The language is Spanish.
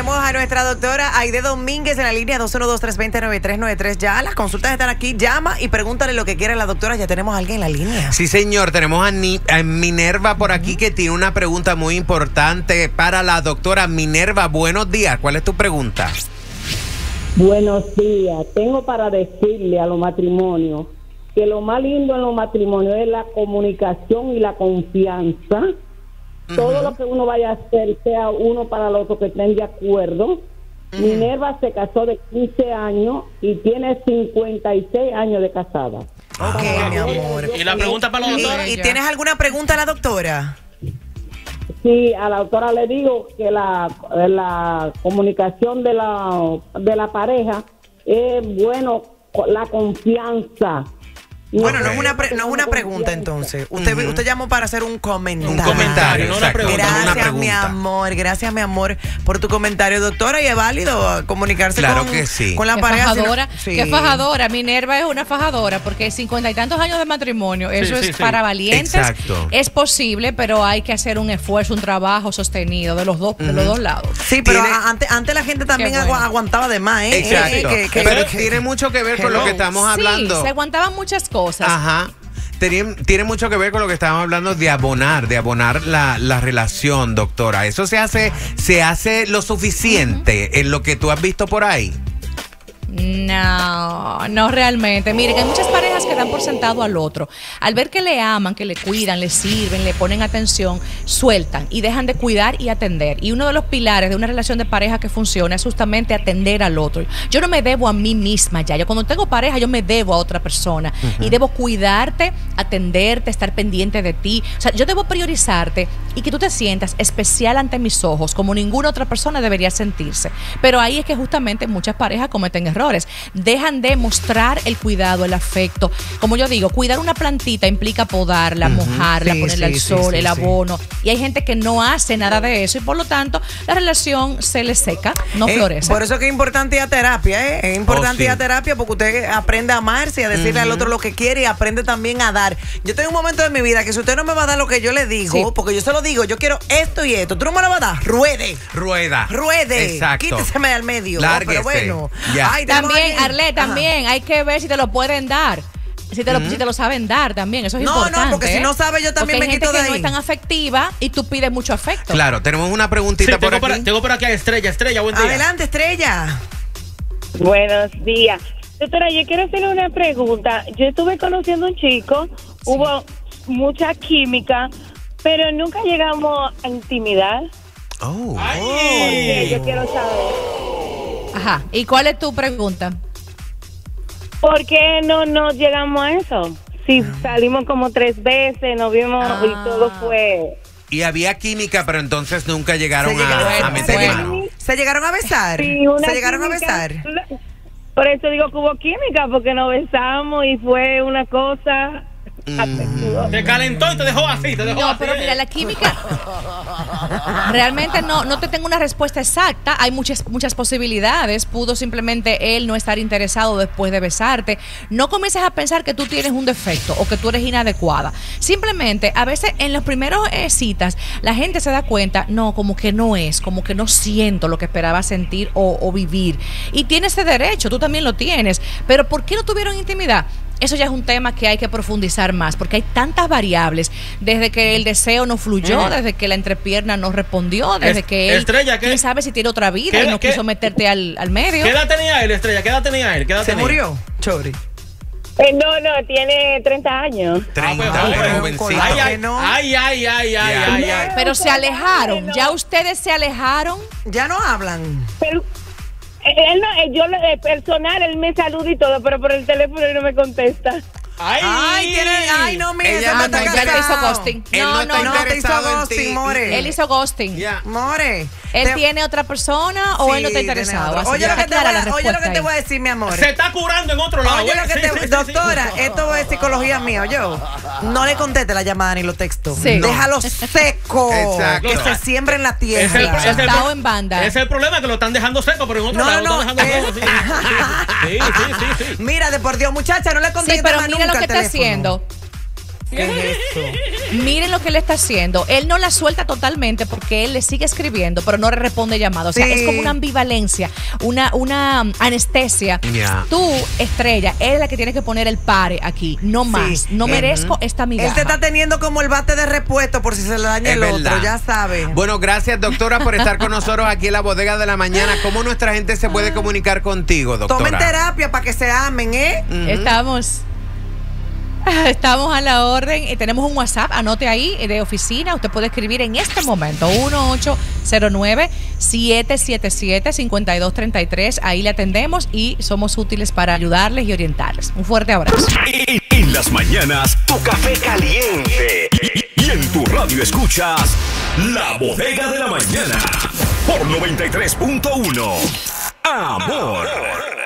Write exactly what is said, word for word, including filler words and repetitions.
tenemos a nuestra doctora Aide Domínguez en la línea dos uno dos, tres dos cero, nueve tres nueve tres. Ya las consultas están aquí. Llama y pregúntale lo que quiere la doctora. Ya tenemos a alguien en la línea. Sí, señor. Tenemos a, Ni a Minerva por aquí que tiene una pregunta muy importante para la doctora. Minerva, buenos días. ¿Cuál es tu pregunta? Buenos días. Tengo para decirle a los matrimonios que lo más lindo en los matrimonios es la comunicación y la confianza. Uh-huh. Todo lo que uno vaya a hacer, sea uno para el otro, que estén de acuerdo. Uh-huh. Minerva se casó de quince años y tiene cincuenta y seis años de casada. Ok, ah, mi amor. ¿Y la pregunta para la doctora? ¿Y, y tienes alguna pregunta a la doctora? Sí, a la doctora le digo que la, la comunicación de la, de la pareja es, bueno, la confianza. Bueno, no es una pre no es una pregunta entonces. Usted, uh-huh. usted llamó para hacer un comentario. Un comentario, no una pregunta. Gracias, una pregunta. mi amor. Gracias, mi amor, por tu comentario, doctora. Y es válido comunicarse claro con, que sí. con la ¿Qué pareja. Fajadora, Si no, sí. ¿Qué fajadora? Minerva es una fajadora porque cincuenta y tantos años de matrimonio, eso sí, es sí, sí. para valientes. Exacto. Es posible, pero hay que hacer un esfuerzo, un trabajo sostenido de los dos, uh-huh. de los dos lados. Sí, pero ¿Tiene? antes, antes la gente también bueno. aguantaba de más, ¿eh? Exacto. Eh, que, que, pero que, tiene mucho que ver con lo que estamos hablando. Sí, se aguantaban muchas cosas. Ajá. Tiene, tiene mucho que ver con lo que estábamos hablando de abonar, de abonar la, la relación, doctora. ¿Eso se hace, se hace lo suficiente uh-huh. en lo que tú has visto por ahí? No, no realmente. Mire, que hay muchas parejas que dan por sentado al otro. Al ver que le aman, que le cuidan, le sirven, le ponen atención, sueltan y dejan de cuidar y atender. Y uno de los pilares de una relación de pareja que funciona es justamente atender al otro. Yo no me debo a mí misma ya. Yo cuando tengo pareja, yo me debo a otra persona. Uh-huh. Y debo cuidarte, atenderte, estar pendiente de ti. O sea, yo debo priorizarte y que tú te sientas especial ante mis ojos, como ninguna otra persona debería sentirse. Pero ahí es que justamente muchas parejas cometen errores. Dejan de mostrar el cuidado, el afecto. Como yo digo, cuidar una plantita implica podarla, uh-huh. mojarla, sí, ponerla sí, al sol, sí, sí, el abono. Sí. Y hay gente que no hace nada de eso y por lo tanto la relación se le seca, no eh, florece. Por eso que es importante ir a terapia, ¿eh? Es importante oh, sí. ir a terapia porque usted aprende a amarse y a decirle uh-huh. al otro lo que quiere y aprende también a dar. Yo tengo un momento de mi vida que si usted no me va a dar lo que yo le digo, sí. porque yo se lo digo, yo quiero esto y esto, tú no me lo vas a dar, ruede. Rueda. Ruede. Exacto. Quíteseme del medio. Lárguese. No, pero bueno. Ya. Ay, también, Arlette, también hay que ver si te lo pueden dar. Si te, lo, uh-huh. si te lo saben dar también, eso es no, importante. No, no, porque ¿eh? si no sabe yo también porque me hay quito gente de que ahí. no es tan afectiva y tú pides mucho afecto. Claro, tenemos una preguntita sí, por tengo aquí. Por, tengo por aquí a Estrella. Estrella, buen día. Adelante, Estrella. Buenos días. Doctora, yo quiero hacerle una pregunta. Yo estuve conociendo a un chico, sí. hubo mucha química, pero nunca llegamos a intimidad. Oh. Ay. Okay, yo quiero saber. Ajá. ¿Y cuál es tu pregunta? ¿Por qué no nos llegamos a eso? Si salimos como tres veces, nos vimos ah. y todo fue... Y había química, pero entonces nunca llegaron, llegaron a, a meter se, mano. ¿Se llegaron a besar? Sí, una ¿Se llegaron química, a besar? Por eso digo que hubo química, porque nos besamos y fue una cosa... Mm. Te calentó y te dejó así, te dejó no, así. pero mira, la química realmente no, no te tengo una respuesta exacta. Hay muchas, muchas posibilidades. Pudo simplemente él no estar interesado después de besarte. No comiences a pensar que tú tienes un defecto o que tú eres inadecuada. Simplemente, a veces en los primeros eh, citas, la gente se da cuenta, no, como que no es, como que no siento lo que esperaba sentir o, o vivir. Y tiene ese derecho, tú también lo tienes. Pero ¿por qué no tuvieron intimidad? Eso ya es un tema que hay que profundizar más, porque hay tantas variables, desde que el deseo no fluyó, mm. desde que la entrepierna no respondió, desde es, que él, Estrella, ¿qué? quién sabe si tiene otra vida y no ¿qué? quiso meterte al, al medio. ¿Qué edad tenía él, Estrella? ¿Qué edad tenía él? ¿Qué edad ¿Se tenía? murió, Chori? Eh, no, no, tiene treinta años. treinta, ah, pues, pero pues, jovencito. ay, ay, ay, ay, ay, ay, yeah. ay, ay. Pero se alejaron, ya ustedes se alejaron. Ya no hablan. Pero, él no, yo, eh, personal, él me saluda y todo, pero por el teléfono él no me contesta. Ay, ay, tiene, ay, no, mira, ella no, no está ya le hizo ghosting. Él No, no, no, está no te hizo ghosting, more. Él hizo ghosting. Yeah. More. ¿Él te... tiene otra persona o sí, él no está interesado? Así oye, lo que te voy a, oye lo que te voy a ahí. decir, mi amor. Se está curando en otro lado. Oye, ¿eh? lo que sí, te, sí, sí, doctora, sí. esto es psicología mía, yo. No le conteste la llamada ni los textos. Sí. Déjalo seco. Exacto. Que se siembre en la tierra. Es el, es el, Sentado en banda. Ese es el problema, que lo están dejando seco, pero en otro no, lado no, lo están dejando eh, seco. Sí, sí, sí, sí, sí. Mira, de por Dios, muchacha, no le conteste Sí, pero más mira nunca lo que al está teléfono. haciendo. ¿Qué es eso? Miren lo que él está haciendo. Él no la suelta totalmente porque él le sigue escribiendo, pero no le responde llamado. O sea, Sí. es como una ambivalencia, una, una anestesia. Ya. Tú, estrella, eres la que tiene que poner el pare aquí. No más. No Él- merezco esta migaja. Él te está teniendo como el bate de repuesto por si se le daña Es el verdad. otro, ya sabes. Bueno, gracias, doctora, por estar con nosotros aquí en la bodega de la mañana. ¿Cómo nuestra gente se puede comunicar contigo, doctora? Tomen terapia para que se amen, ¿eh? Estamos. Estamos a la orden. Eh, Tenemos un WhatsApp, anote ahí, eh, de oficina. Usted puede escribir en este momento uno ocho cero nueve, siete siete siete, cinco dos tres tres. Ahí le atendemos y somos útiles para ayudarles y orientarles. Un fuerte abrazo. En, en las mañanas, tu café caliente. Y en tu radio escuchas La Bodega de la Mañana por noventa y tres punto uno. Amor.